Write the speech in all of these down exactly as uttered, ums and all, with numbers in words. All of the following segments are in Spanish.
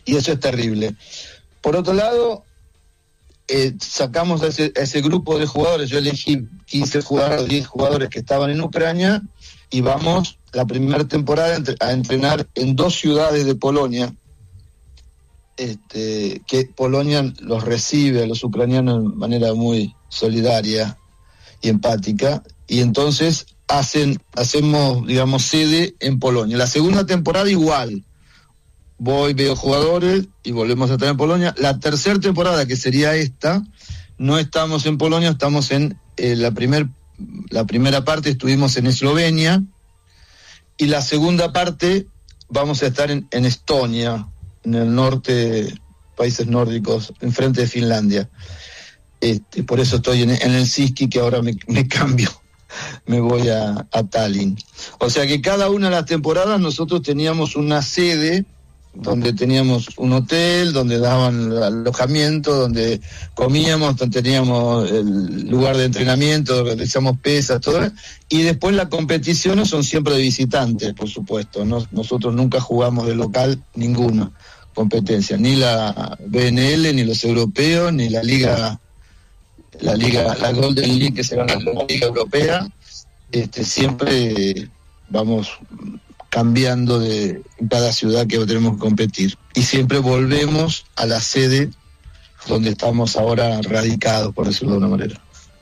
y eso es terrible. Por otro lado, eh, sacamos a ese, a ese grupo de jugadores, yo elegí quince jugadores, diez jugadores que estaban en Ucrania, y vamos la primera temporada a entrenar en dos ciudades de Polonia, este, que Polonia los recibe a los ucranianos de manera muy solidaria y empática, y entonces hacen hacemos, digamos, sede en Polonia. La segunda temporada igual, voy, veo jugadores y volvemos a estar en Polonia. La tercera temporada, que sería esta, no estamos en Polonia, estamos en eh, la primer la primera parte estuvimos en Eslovenia, y la segunda parte vamos a estar en, en Estonia, en el norte, países nórdicos, enfrente de Finlandia. Este, por eso estoy en, en el Siski, que ahora me, me cambio, me voy a, a Tallinn. O sea que cada una de las temporadas nosotros teníamos una sede, donde teníamos un hotel, donde daban alojamiento, donde comíamos, donde teníamos el lugar de entrenamiento, donde realizamos pesas, todo, y después las competiciones son siempre de visitantes, por supuesto. ¿no? Nosotros nunca jugamos de local ninguna competencia, ni la B N L, ni los europeos, ni la liga, la liga, la Golden League, que se llama la Liga Europea. Este, siempre vamos cambiando de cada ciudad que tenemos que competir, y siempre volvemos a la sede donde estamos ahora radicados, por decirlo de una manera.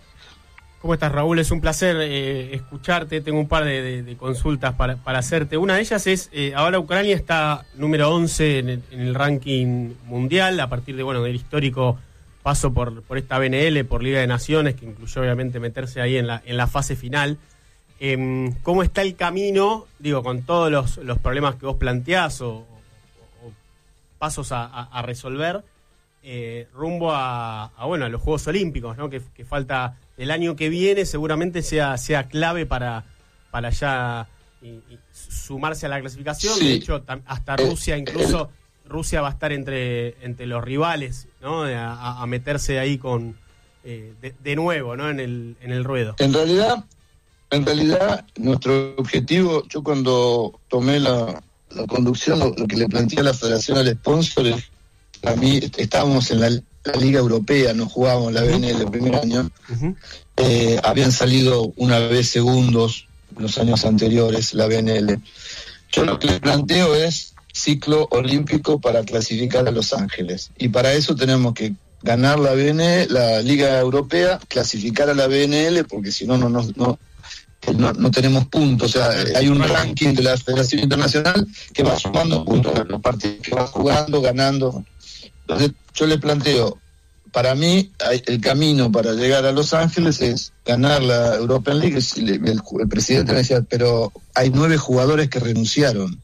¿Cómo estás, Raúl? Es un placer eh, escucharte. Tengo un par de, de, de consultas para, para hacerte. Una de ellas es, eh, ahora Ucrania está número once en el, en el ranking mundial, a partir de, bueno, del histórico paso por, por esta B N L, por Liga de Naciones, que incluyó obviamente meterse ahí en la, en la fase final. Eh, ¿Cómo está el camino, digo, con todos los, los problemas que vos planteás o, o, o pasos a, a, a resolver, eh, rumbo a, a, bueno, a los Juegos Olímpicos, ¿no? Que, que falta el año que viene, seguramente sea, sea clave para, para ya y, y sumarse a la clasificación. Sí. De hecho, tam, hasta Rusia, incluso Rusia va a estar entre, entre los rivales, ¿no? A, a meterse ahí con eh, de, de nuevo, ¿no? En el, en el ruedo. En realidad... En realidad, nuestro objetivo, yo cuando tomé la, la conducción, lo, lo que le planteé a la federación, al sponsor, es, a mí estábamos en la, la Liga Europea, no jugábamos la B N L el primer año, uh-huh. eh, habían salido una vez segundos los años anteriores, la B N L. Yo lo que le planteo es ciclo olímpico para clasificar a Los Ángeles, y para eso tenemos que ganar la B N L, la Liga Europea, clasificar a la B N L, porque si no, no nos... No, No, no tenemos puntos, o sea, hay un ranking de la Federación Internacional que va sumando puntos a los partidos que va jugando, ganando. Entonces, yo le planteo, para mí, el camino para llegar a Los Ángeles es ganar la European League. El, el, el presidente me decía, pero hay nueve jugadores que renunciaron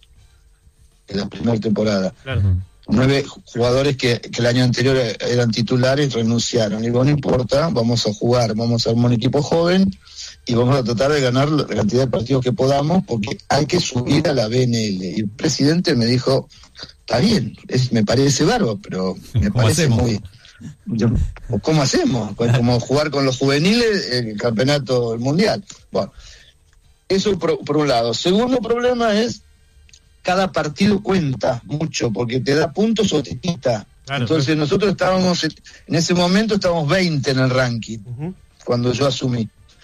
en la primera temporada. Claro. Nueve jugadores que, que el año anterior eran titulares renunciaron. Y digo, no importa, vamos a jugar, vamos a armar un equipo joven, y vamos a tratar de ganar la cantidad de partidos que podamos, porque hay que subir a la B N L. Y el presidente me dijo, está bien, es, me parece bárbaro, pero me parece hacemos? muy... Yo, ¿Cómo hacemos? Como jugar con los juveniles el campeonato mundial. Bueno, eso por, por un lado. Segundo problema es, cada partido cuenta mucho, porque te da puntos o te quita. Claro, Entonces claro. nosotros estábamos, en ese momento estábamos veinte en el ranking, uh-huh. cuando yo asumí.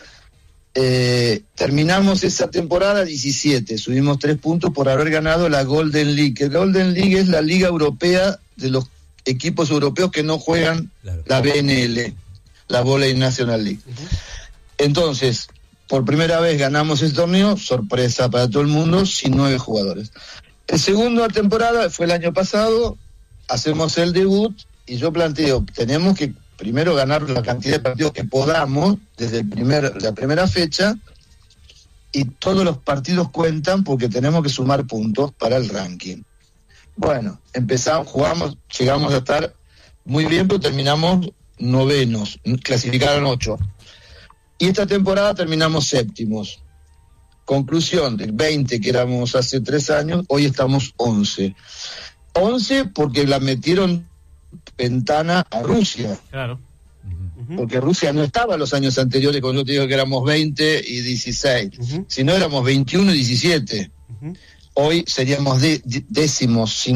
Eh, terminamos esa temporada diecisiete, subimos tres puntos por haber ganado la Golden League. El Golden League es la liga europea de los equipos europeos que no juegan claro. la B N L, la Volley National League. Uh-huh. Entonces, por primera vez ganamos el torneo, sorpresa para todo el mundo, sin nueve jugadores. El segundo temporada fue el año pasado, hacemos el debut, y yo planteo, tenemos que primero ganar la cantidad de partidos que podamos desde el primer, la primera fecha, y todos los partidos cuentan porque tenemos que sumar puntos para el ranking. Bueno, empezamos, jugamos, llegamos a estar muy bien, pero terminamos novenos, clasificaron ocho. Y esta temporada terminamos séptimos. Conclusión, del veinte que éramos hace tres años, hoy estamos once. once porque la metieron ventana a Rusia. Claro. Uh-huh. Porque Rusia no estaba los años anteriores, cuando yo te digo que éramos veinte y dieciséis, uh-huh. sino éramos veintiuno y diecisiete. Uh-huh. Hoy seríamos de, de, décimos,